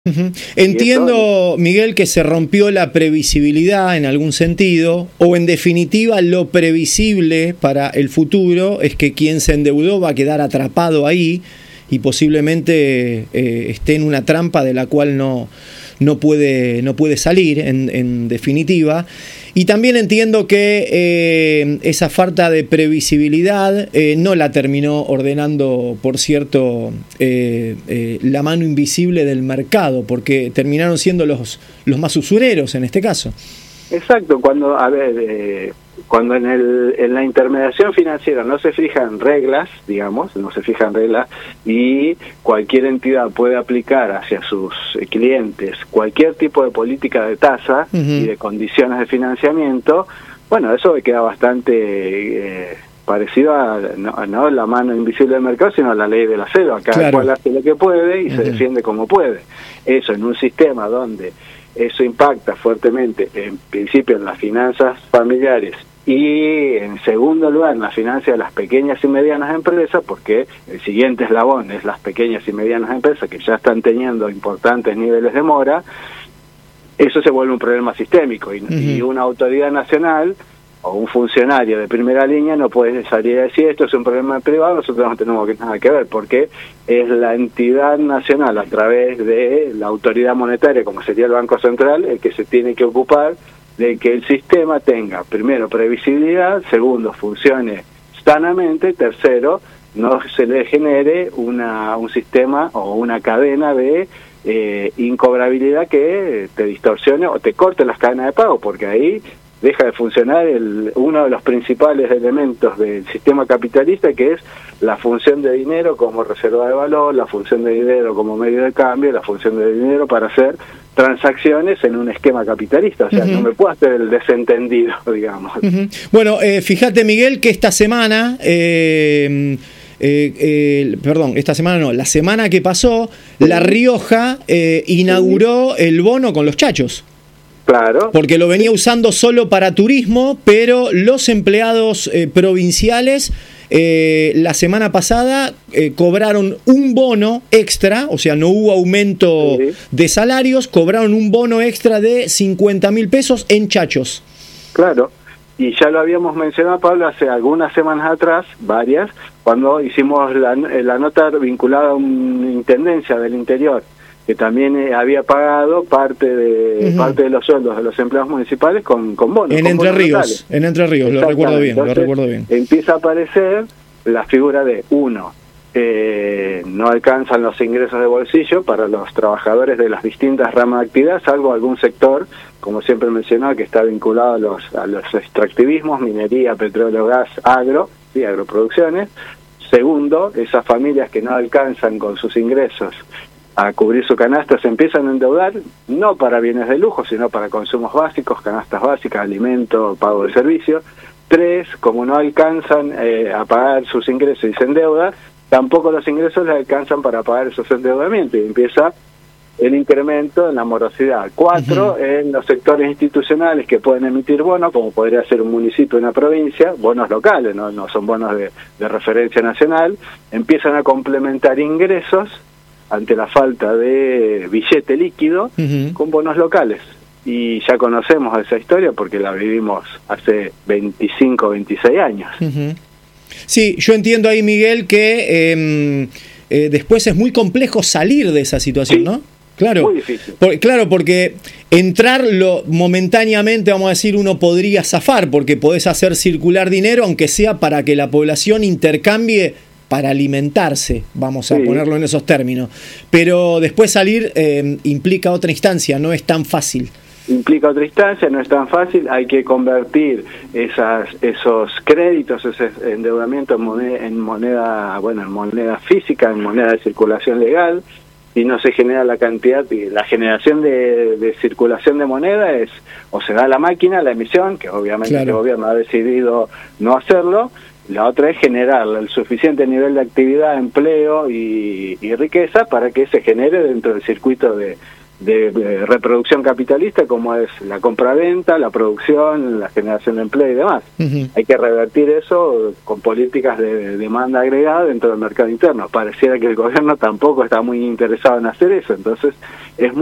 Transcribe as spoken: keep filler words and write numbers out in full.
Uh-huh. Entiendo, Miguel, que se rompió la previsibilidad en algún sentido, o en definitiva lo previsible para el futuro es que quien se endeudó va a quedar atrapado ahí y posiblemente eh, esté en una trampa de la cual no, no, puede, no puede salir, en, en definitiva. Y también entiendo que eh, esa falta de previsibilidad eh, no la terminó ordenando, por cierto, eh, eh, la mano invisible del mercado, porque terminaron siendo los, los más usureros en este caso. Exacto, cuando a ver, eh, cuando en, el, en la intermediación financiera no se fijan reglas, digamos, no se fijan reglas, y cualquier entidad puede aplicar hacia sus clientes cualquier tipo de política de tasa uh-huh. y de condiciones de financiamiento, bueno, eso queda bastante eh, parecido a no, no la mano invisible del mercado, sino a la ley de la selva. Cada claro. cual hace lo que puede y uh-huh. se defiende como puede. Eso en un sistema donde eso impacta fuertemente, en principio, en las finanzas familiares y, en segundo lugar, en la finanzas de las pequeñas y medianas empresas, porque el siguiente eslabón es las pequeñas y medianas empresas que ya están teniendo importantes niveles de mora. Eso se vuelve un problema sistémico y, uh-huh. y una autoridad nacional o un funcionario de primera línea no puede salir a decir esto es un problema privado, nosotros no tenemos nada que ver, porque es la entidad nacional a través de la autoridad monetaria, como sería el Banco Central, el que se tiene que ocupar de que el sistema tenga, primero, previsibilidad, segundo, funcione sanamente, tercero, no se le genere una un sistema o una cadena de eh, incobrabilidad que te distorsione o te corte las cadenas de pago, porque ahí deja de funcionar el, uno de los principales elementos del sistema capitalista, que es la función de dinero como reserva de valor, la función de dinero como medio de cambio, la función de dinero para hacer transacciones en un esquema capitalista. O sea, uh-huh. no me puedo hacer el desentendido, digamos. Uh-huh. Bueno, eh, fíjate, Miguel, que esta semana... Eh, Eh, eh, perdón, esta semana no, la semana que pasó, La Rioja eh, inauguró el bono con los chachos. Claro. Porque lo venía usando solo para turismo, pero los empleados eh, provinciales eh, la semana pasada eh, cobraron un bono extra, o sea, no hubo aumento sí. de salarios, cobraron un bono extra de cincuenta mil pesos en chachos. Claro. Y ya lo habíamos mencionado, Pablo, hace algunas semanas atrás, varias, cuando hicimos la, la nota vinculada a una intendencia del interior, que también eh, había pagado parte de uh-huh. parte de los sueldos de los empleados municipales con, con bonos. En con Entre bonos Ríos, locales. en Entre Ríos, lo recuerdo bien, Entonces, lo recuerdo bien. Empieza a aparecer la figura de uno. Eh, no alcanzan los ingresos de bolsillo para los trabajadores de las distintas ramas de actividad, salvo algún sector, como siempre mencionaba, que está vinculado a los, a los extractivismos, minería, petróleo, gas, agro, y agroproducciones. Segundo, esas familias que no alcanzan con sus ingresos a cubrir su canasta se empiezan a endeudar, no para bienes de lujo, sino para consumos básicos, canastas básicas, alimento, pago de servicios. Tres, como no alcanzan eh, a pagar sus ingresos y se endeudan, tampoco los ingresos les alcanzan para pagar esos endeudamientos y empieza el incremento en la morosidad. Cuatro, uh-huh. en los sectores institucionales que pueden emitir bonos, como podría ser un municipio, una provincia, bonos locales, no, no son bonos de, de referencia nacional, empiezan a complementar ingresos ante la falta de billete líquido uh-huh. con bonos locales. Y ya conocemos esa historia porque la vivimos hace veinticinco, veintiséis años. Uh-huh. Sí, yo entiendo ahí, Miguel, que eh, eh, después es muy complejo salir de esa situación, sí, ¿no? Claro, muy difícil. Por, claro, porque entrarlo momentáneamente, vamos a decir, uno podría zafar, porque podés hacer circular dinero, aunque sea para que la población intercambie para alimentarse, vamos a sí. ponerlo en esos términos. Pero después salir eh, implica otra instancia, no es tan fácil. Implica otra instancia, no es tan fácil, hay que convertir esas, esos créditos, ese endeudamiento en moneda, en moneda, bueno, en moneda física, en moneda de circulación legal, y no se genera la cantidad, y la generación de, de circulación de moneda es, o se da la máquina, la emisión, que obviamente claro. el gobierno ha decidido no hacerlo, la otra es generar el suficiente nivel de actividad, empleo y, y riqueza para que se genere dentro del circuito de de, de reproducción capitalista como es la compra-venta, la producción, la generación de empleo y demás. Uh-huh. Hay que revertir eso con políticas de demanda agregada dentro del mercado interno. Pareciera que el gobierno tampoco está muy interesado en hacer eso, entonces es muy